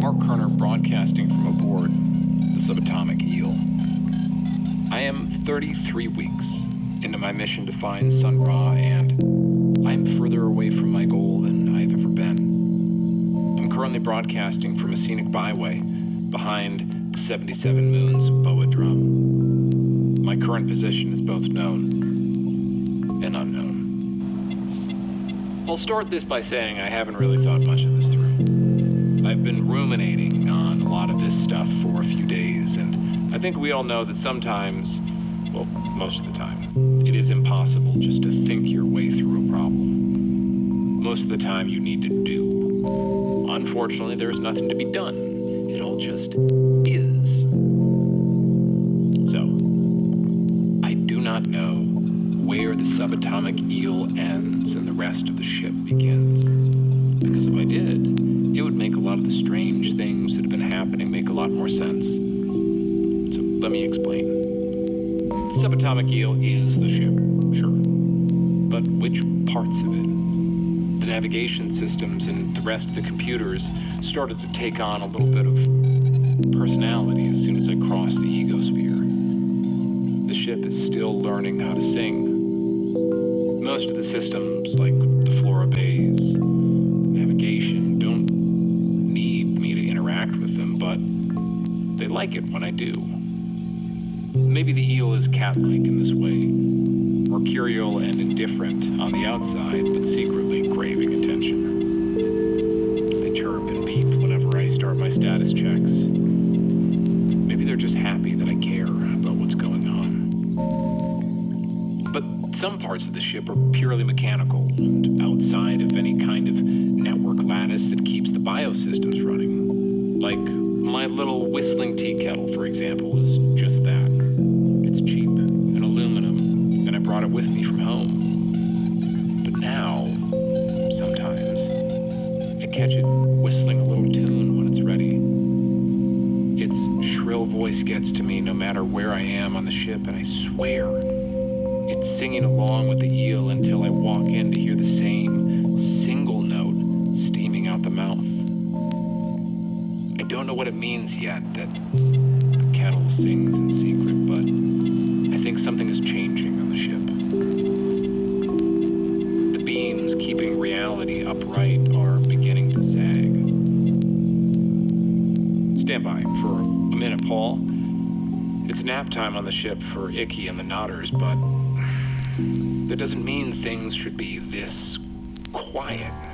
Mark Kerner broadcasting from aboard the subatomic Eel. I am 33 weeks into my mission to find Sun Ra, and I'm further away from my goal than I've ever been. I'm currently broadcasting from a scenic byway behind the 77 Moons Boa Drum. My current position is both known and unknown. I'll start this by saying I haven't really thought much of this through. I've been ruminating on a lot of this stuff for a few days, and I think we all know that sometimes, well, most of the time, it is impossible just to think your way through a problem. Most of the time you need to do. Unfortunately, there's nothing to be done. It all just is. So, I do not know where the subatomic Eel ends and the rest of the ship begins. Because if I did, it would make a lot of the strange things that have been happening make a lot more sense. So let me explain. The subatomic Eel is the ship, sure. But which parts of it? The navigation systems and the rest of the computers started to take on a little bit of personality as soon as I crossed the egosphere. The ship is still learning how to sing. Most of the systems, like the Flora bays, navigation, don't need me to interact with them, but they like it when I do. Maybe the Eel is cat-like in this way, mercurial and indifferent on the outside, but secretly craving attention. They chirp and beep whenever I start my status checks. Maybe they're just happy that I care about what's going on. But some parts of the ship are purely mechanical and outside of any kind of network lattice that keeps the biosystems running. Like my little whistling tea kettle, for example, is just that. It's cheap and aluminum, and I brought it with me from home. But now, sometimes, I catch it whistling a little tune when it's ready. Its shrill voice gets to me no matter where I am on the ship, and I swear, it's singing along with the Eel until I walk in to hear the same single note steaming out the mouth. I don't know what it means yet that the kettle sings in secret, but I think something is changing on the ship. The beams keeping reality upright are beginning to sag. Stand by for a minute, Paul. It's nap time on the ship for Icky and the Nodders, but that doesn't mean things should be this quiet.